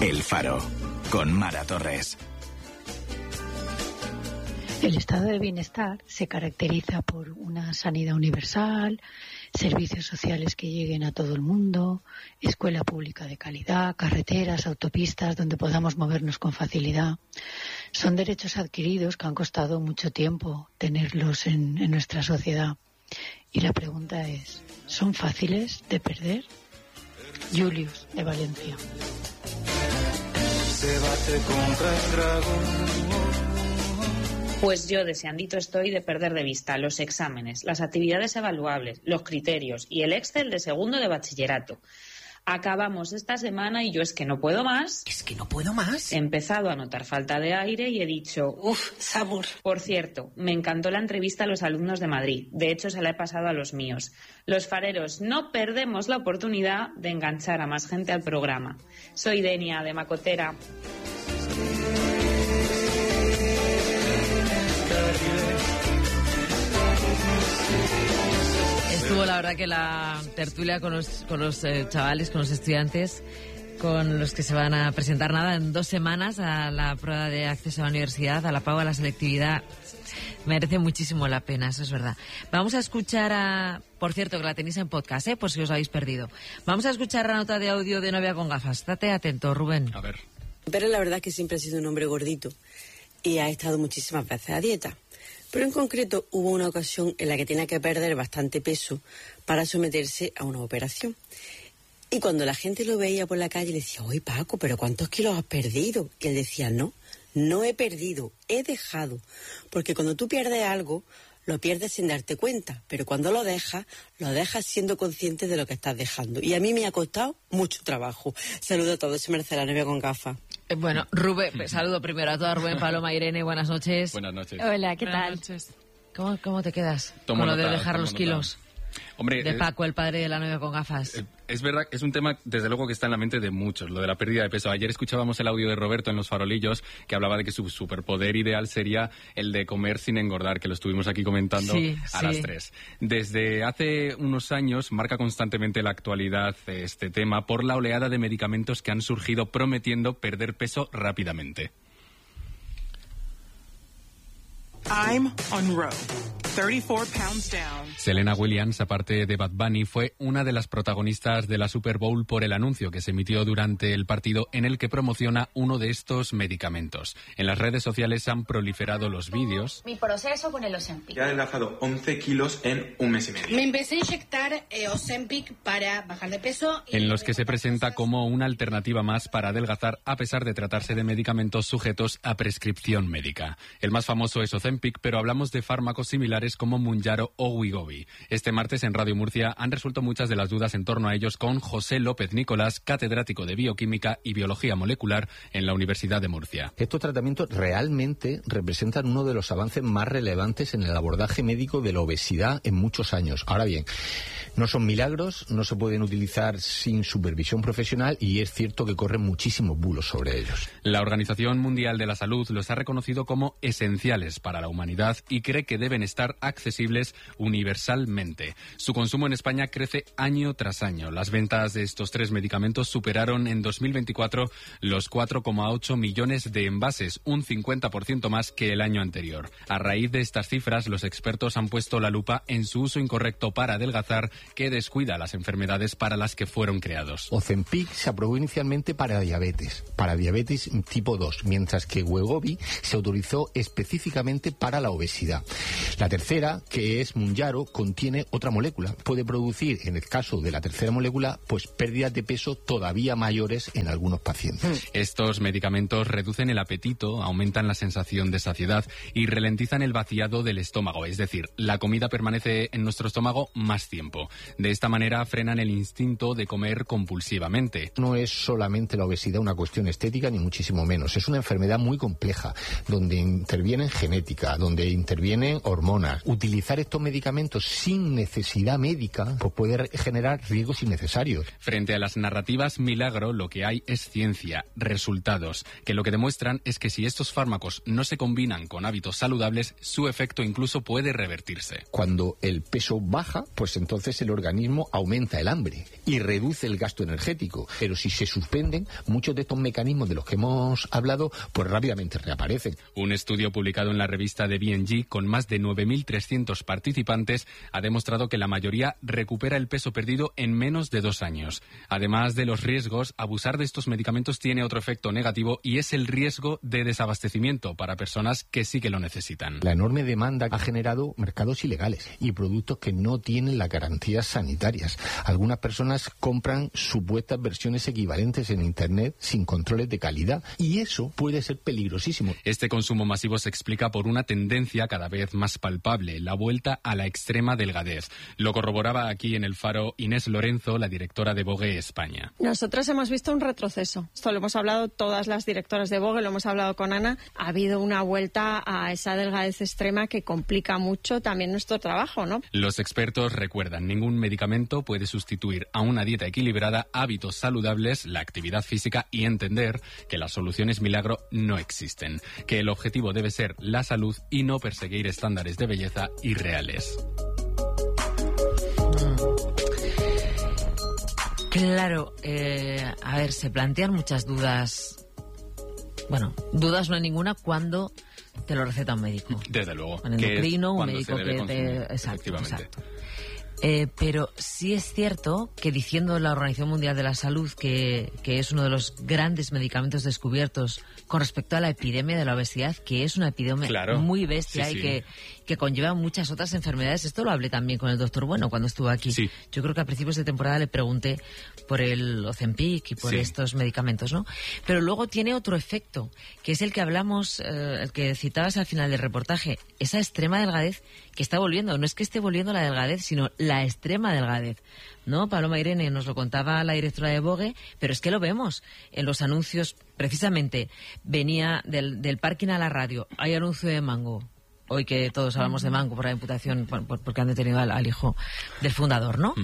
El Faro, con Mara Torres. El estado de bienestar se caracteriza por una sanidad universal, servicios sociales que lleguen a todo el mundo, escuela pública de calidad, carreteras, autopistas donde podamos movernos con facilidad. Son derechos adquiridos que han costado mucho tiempo tenerlos en nuestra sociedad. Y la pregunta es, ¿son fáciles de perder? Julius, de Valencia. Se bate contra el dragón. Pues yo deseandito estoy de perder de vista los exámenes, las actividades evaluables, los criterios y el Excel de segundo de bachillerato. Acabamos esta semana y yo es que no puedo más. Es que no puedo más. He empezado a notar falta de aire y he dicho... sabor. Por cierto, me encantó la entrevista a los alumnos de Madrid. De hecho, se la he pasado a los míos. Los fareros no perdemos la oportunidad de enganchar a más gente al programa. Soy Denia, de Macotera. Estuvo la verdad que la tertulia con los chavales, con los estudiantes, con los que se van a presentar en 2 semanas a la prueba de acceso a la universidad, a la prueba de la selectividad. Merece muchísimo la pena, eso es verdad. Vamos a escuchar por cierto, que la tenéis en podcast, por si os habéis perdido. Vamos a escuchar la nota de audio de Novia con Gafas. Estate atento, Rubén. A ver. Pero la verdad es que siempre ha sido un hombre gordito y ha estado muchísimas veces a dieta. Pero en concreto hubo una ocasión en la que tenía que perder bastante peso para someterse a una operación. Y cuando la gente lo veía por la calle le decía, oye Paco, ¿pero cuántos kilos has perdido? Y él decía, no he perdido, he dejado. Porque cuando tú pierdes algo, lo pierdes sin darte cuenta. Pero cuando lo dejas siendo consciente de lo que estás dejando. Y a mí me ha costado mucho trabajo. Saludo a todos, soy Marcela, Novia con Gafas. Bueno, Rubén, saludo primero a todas, Rubén, Paloma, Irene, buenas noches. Buenas noches. Hola, ¿qué buenas tal? Noches. ¿Cómo te quedas con lo de dejar los kilos? Hombre, de Paco, el padre de la Novia con Gafas. Es verdad, es un tema desde luego que está en la mente de muchos, lo de la pérdida de peso. Ayer escuchábamos el audio de Roberto en Los Farolillos que hablaba de que su superpoder ideal sería el de comer sin engordar, que lo estuvimos aquí comentando las 3. Desde hace unos años marca constantemente la actualidad este tema por la oleada de medicamentos que han surgido prometiendo perder peso rápidamente. I'm on road. 34 pounds down. Serena Williams, aparte de Bad Bunny, fue una de las protagonistas de la Super Bowl por el anuncio que se emitió durante el partido en el que promociona uno de estos medicamentos. En las redes sociales han proliferado los vídeos. Mi proceso con el Ozempic. Ya he adelgazado 11 kilos en un mes y medio. Me empecé a inyectar Ozempic para bajar de peso. En los que se presenta como una alternativa más para adelgazar a pesar de tratarse de medicamentos sujetos a prescripción médica. El más famoso es Ozempic, pero hablamos de fármacos similares como Mounjaro o Wegovy. Este martes en Radio Murcia han resuelto muchas de las dudas en torno a ellos con José López Nicolás, catedrático de Bioquímica y Biología Molecular en la Universidad de Murcia. Estos tratamientos realmente representan uno de los avances más relevantes en el abordaje médico de la obesidad en muchos años. Ahora bien, no son milagros, no se pueden utilizar sin supervisión profesional y es cierto que corren muchísimos bulos sobre ellos. La Organización Mundial de la Salud los ha reconocido como esenciales para la humanidad y cree que deben estar accesibles universalmente. Su consumo en España crece año tras año. Las ventas de estos 3 medicamentos superaron en 2024 los 4,8 millones de envases, un 50% más que el año anterior. A raíz de estas cifras, los expertos han puesto la lupa en su uso incorrecto para adelgazar, que descuida las enfermedades para las que fueron creados. Ozempic se aprobó inicialmente para diabetes tipo 2, mientras que Wegovy se autorizó específicamente para la obesidad. La tercera, que es Mounjaro, contiene otra molécula. Puede producir, en el caso de la tercera molécula, pérdidas de peso todavía mayores en algunos pacientes. Estos medicamentos reducen el apetito, aumentan la sensación de saciedad y ralentizan el vaciado del estómago, es decir, la comida permanece en nuestro estómago más tiempo. De esta manera frenan el instinto de comer compulsivamente. No es solamente la obesidad una cuestión estética, ni muchísimo menos. Es una enfermedad muy compleja, donde intervienen genética, donde intervienen hormonas, engordar. Utilizar estos medicamentos sin necesidad médica pues puede generar riesgos innecesarios. Frente a las narrativas milagro, lo que hay es ciencia, resultados, que lo que demuestran es que si estos fármacos no se combinan con hábitos saludables, su efecto incluso puede revertirse. Cuando el peso baja, pues entonces el organismo aumenta el hambre y reduce el gasto energético. Pero si se suspenden, muchos de estos mecanismos de los que hemos hablado, pues rápidamente reaparecen. Un estudio publicado en la revista de B&G con más de 9.300 participantes ha demostrado que la mayoría recupera el peso perdido en menos de 2 años. Además de los riesgos, abusar de estos medicamentos tiene otro efecto negativo y es el riesgo de desabastecimiento para personas que sí que lo necesitan. La enorme demanda ha generado mercados ilegales y productos que no tienen las garantías sanitarias. Algunas personas compran supuestas versiones equivalentes en Internet sin controles de calidad y eso puede ser peligrosísimo. Este consumo masivo se explica por una tendencia cada vez más palpable, la vuelta a la extrema delgadez. Lo corroboraba aquí en El Faro Inés Lorenzo, la directora de Vogue España. Nosotros hemos visto un retroceso. Esto lo hemos hablado todas las directoras de Vogue, lo hemos hablado con Ana. Ha habido una vuelta a esa delgadez extrema que complica mucho también nuestro trabajo, ¿no? Los expertos recuerdan, ningún medicamento puede sustituir a una dieta equilibrada, hábitos saludables, la actividad física y entender que las soluciones milagro no existen, que el objetivo debe ser la salud y no perseguir estándares de belleza irreales. Claro, a ver, se plantean muchas dudas. Bueno, dudas no hay ninguna cuando te lo receta un médico. Desde luego. Un endocrino, un médico que te... Exacto. Pero sí es cierto que diciendo la Organización Mundial de la Salud que es uno de los grandes medicamentos descubiertos con respecto a la epidemia de la obesidad, que es una epidemia muy bestia y que conlleva muchas otras enfermedades. Esto lo hablé también con el doctor Bueno cuando estuvo aquí. Sí. Yo creo que a principios de temporada le pregunté por el Ozempic y por estos medicamentos, ¿no? Pero luego tiene otro efecto, que es el que hablamos, el que citabas al final del reportaje, esa extrema delgadez que está volviendo. No es que esté volviendo la delgadez, sino la extrema delgadez, ¿no? Paloma Irene nos lo contaba la directora de Vogue, pero es que lo vemos en los anuncios. Precisamente venía del parking a la radio, hay anuncio de Mango. Hoy que todos hablamos de Mango por la imputación, porque han detenido al hijo del fundador, ¿no?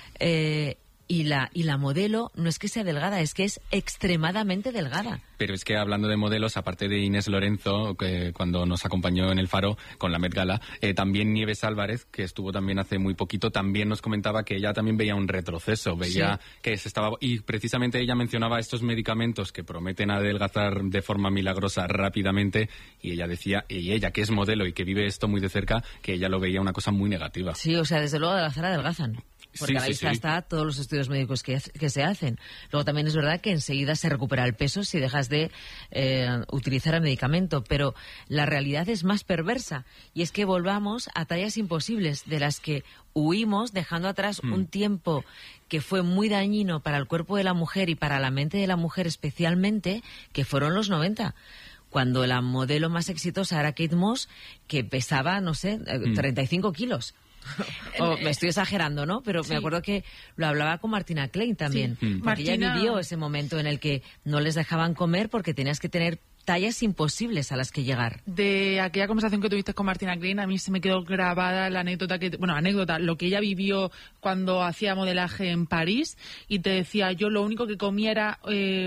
Y la modelo no es que sea delgada, es que es extremadamente delgada. Pero es que hablando de modelos, aparte de Inés Lorenzo, que cuando nos acompañó en El Faro con la Met Gala, también Nieves Álvarez, que estuvo también hace muy poquito, también nos comentaba que ella también veía un retroceso, veía que se estaba... Y precisamente ella mencionaba estos medicamentos que prometen adelgazar de forma milagrosa rápidamente, y ella decía, y ella que es modelo y que vive esto muy de cerca, que ella lo veía una cosa muy negativa. Sí, o sea, desde luego adelgazan. Porque a la vista está todos los estudios médicos que se hacen. Luego también es verdad que enseguida se recupera el peso si dejas de utilizar el medicamento, pero la realidad es más perversa y es que volvamos a tallas imposibles de las que huimos dejando atrás un tiempo que fue muy dañino para el cuerpo de la mujer y para la mente de la mujer especialmente, que fueron los 90. Cuando la modelo más exitosa era Kate Moss, que pesaba, no sé, 35 kilos. Me estoy exagerando, ¿no? Pero me acuerdo que lo hablaba con Martina Klein también, porque ella vivió ese momento en el que no les dejaban comer porque tenías que tener tallas imposibles a las que llegar. De aquella conversación que tuviste con Martina Klein, a mí se me quedó grabada la anécdota lo que ella vivió cuando hacía modelaje en París, y te decía, yo lo único que comía era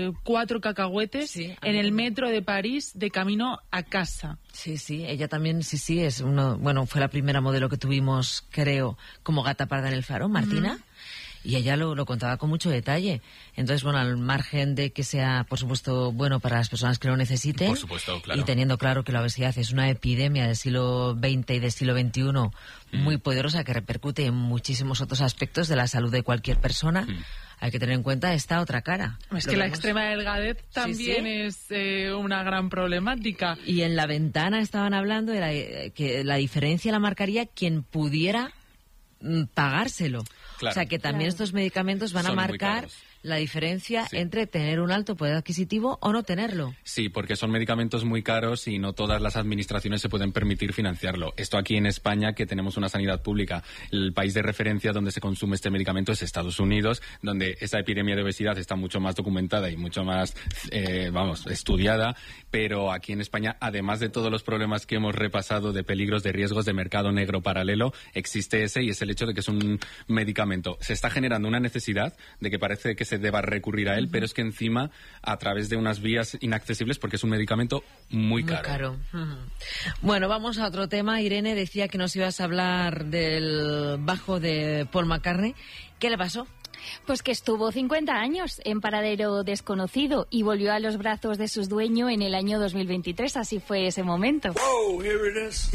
4 cacahuetes en el metro de París de camino a casa. Sí, ella también, es fue la primera modelo que tuvimos, creo, como gata parda en El Faro, Martina. Y ella lo contaba con mucho detalle. Entonces, al margen de que sea, por supuesto, bueno para las personas que lo necesiten, por supuesto, claro, y teniendo claro que la obesidad es una epidemia del siglo XX y del siglo XXI muy poderosa que repercute en muchísimos otros aspectos de la salud de cualquier persona, hay que tener en cuenta esta otra cara. Es que la extrema delgadez también es una gran problemática. Y en la ventana estaban hablando de que la diferencia la marcaría quien pudiera pagárselo. Claro. O sea, que también estos medicamentos van a marcar la diferencia entre tener un alto poder adquisitivo o no tenerlo. Sí, porque son medicamentos muy caros y no todas las administraciones se pueden permitir financiarlo. Esto aquí en España, que tenemos una sanidad pública, el país de referencia donde se consume este medicamento es Estados Unidos, donde esa epidemia de obesidad está mucho más documentada y mucho más, estudiada, pero aquí en España, además de todos los problemas que hemos repasado de peligros, de riesgos de mercado negro paralelo, existe ese, y es el hecho de que es un medicamento. Se está generando una necesidad de que parece que se deba recurrir a él, pero es que encima a través de unas vías inaccesibles porque es un medicamento muy caro. Bueno, vamos a otro tema. Irene decía que nos ibas a hablar del bajo de Paul McCartney. ¿Qué le pasó? Pues que estuvo 50 años en paradero desconocido y volvió a los brazos de su dueño en el año 2023. Así fue ese momento. Whoa, here it is.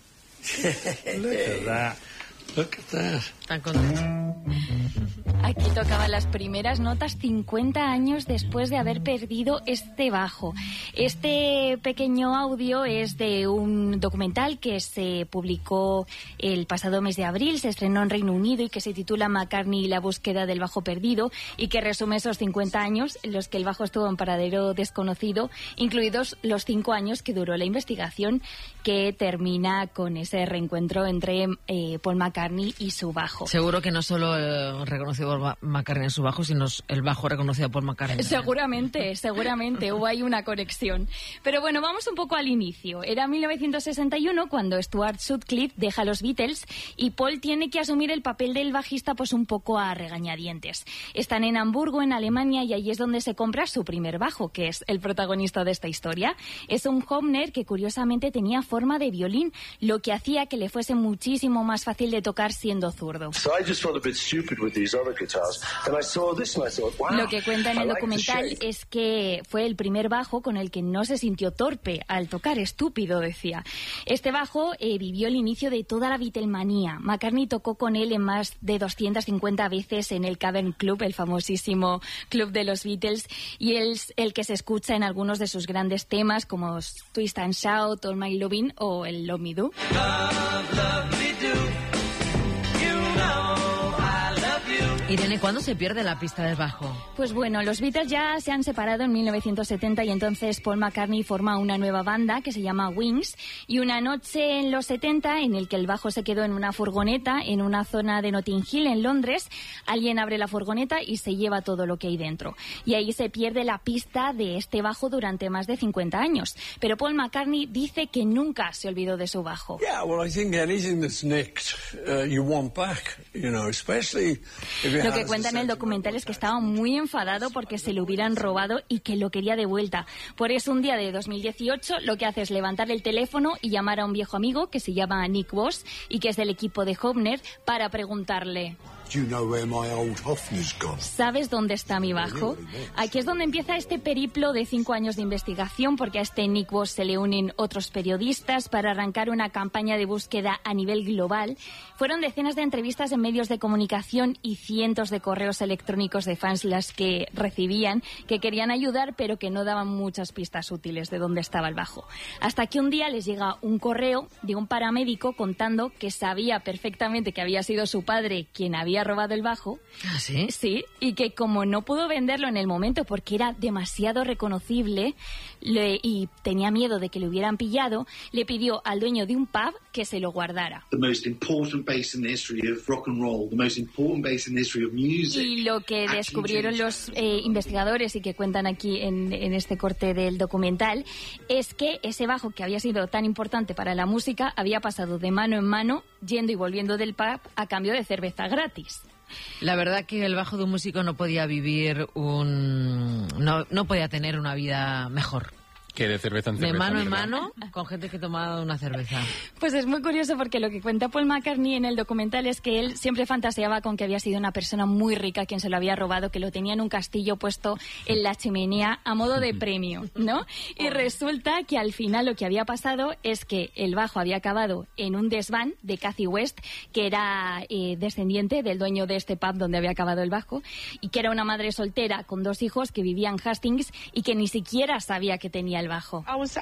Look at that. Tan contento. Aquí tocaban las primeras notas 50 años después de haber perdido este bajo. Este pequeño audio es de un documental que se publicó el pasado mes de abril, se estrenó en Reino Unido y que se titula McCartney y la búsqueda del bajo perdido, y que resume esos 50 años en los que el bajo estuvo en paradero desconocido, incluidos los 5 años que duró la investigación, que termina con ese reencuentro entre Paul McCartney y su bajo. Seguro que no solo reconoció Paul McCartney en su bajo, sino el bajo reconoció a Paul McCartney. Seguramente hubo ahí una conexión. Pero bueno, vamos un poco al inicio. Era 1961 cuando Stuart Sutcliffe deja los Beatles y Paul tiene que asumir el papel del bajista pues un poco a regañadientes. Están en Hamburgo, en Alemania, y allí es donde se compra su primer bajo, que es el protagonista de esta historia. Es un Hofner que curiosamente tenía forma de violín, lo que hacía que le fuese muchísimo más fácil de tocar siendo zurdo. Lo que cuenta en el documental es que fue el primer bajo con el que no se sintió torpe al tocar, estúpido, decía. Este bajo vivió el inicio de toda la Beatlemanía. McCartney tocó con él en más de 250 veces en el Cavern Club, el famosísimo club de los Beatles, y es el que se escucha en algunos de sus grandes temas como Twist and Shout, All My Lovin' o el Love Me Do. Irene, ¿cuándo se pierde la pista del bajo? Pues bueno, los Beatles ya se han separado en 1970 y entonces Paul McCartney forma una nueva banda que se llama Wings, y una noche en los 70 en el que el bajo se quedó en una furgoneta en una zona de Notting Hill en Londres, alguien abre la furgoneta y se lleva todo lo que hay dentro. Y ahí se pierde la pista de este bajo durante más de 50 años. Pero Paul McCartney dice que nunca se olvidó de su bajo. Yeah, well, I think anything that's nicked, you want back, especially Lo que cuenta en el documental es que estaba muy enfadado porque se lo hubieran robado y que lo quería de vuelta. Por eso un día de 2018 lo que hace es levantar el teléfono y llamar a un viejo amigo que se llama Nick Voss y que es del equipo de Hofner para preguntarle: ¿sabes dónde está mi bajo? Aquí es donde empieza este periplo de 5 años de investigación, porque a este Nick Voss se le unen otros periodistas para arrancar una campaña de búsqueda a nivel global. Fueron decenas de entrevistas en medios de comunicación y cientos de correos electrónicos de fans las que recibían, que querían ayudar pero que no daban muchas pistas útiles de dónde estaba el bajo. Hasta que un día les llega un correo de un paramédico contando que sabía perfectamente que había sido su padre quien había robado el bajo. ¿Ah, sí? Sí, y que como no pudo venderlo en el momento porque era demasiado reconocible y tenía miedo de que le hubieran pillado, le pidió al dueño de un pub que se lo guardara. Y lo que descubrieron los investigadores y que cuentan aquí en este corte del documental es que ese bajo, que había sido tan importante para la música, había pasado de mano en mano, yendo y volviendo del pub a cambio de cerveza gratis. La verdad que el bajo de un músico no podía vivir no podía tener una vida mejor. Que de cerveza en cerveza. De mano en mano, con gente que tomaba una cerveza. Pues es muy curioso porque lo que cuenta Paul McCartney en el documental es que él siempre fantaseaba con que había sido una persona muy rica quien se lo había robado, que lo tenía en un castillo puesto en la chimenea a modo de premio, ¿no? Y resulta que al final lo que había pasado es que el bajo había acabado en un desván de Cathy West, que era descendiente del dueño de este pub donde había acabado el bajo, y que era una madre soltera con 2 hijos que vivía en Hastings y que ni siquiera sabía que tenía el el bajo.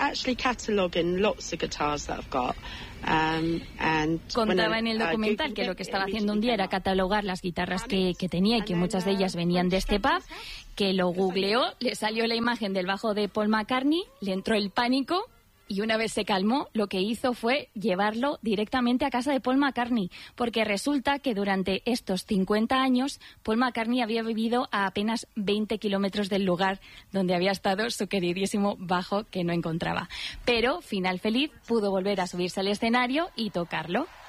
Contaba en el documental que lo que estaba haciendo un día era catalogar las guitarras que tenía y que muchas de ellas venían de este pub, que lo googleó, le salió la imagen del bajo de Paul McCartney, le entró el pánico. Y una vez se calmó, lo que hizo fue llevarlo directamente a casa de Paul McCartney, porque resulta que durante estos 50 años Paul McCartney había vivido a apenas 20 kilómetros del lugar donde había estado su queridísimo bajo que no encontraba. Pero, final feliz, pudo volver a subirse al escenario y tocarlo.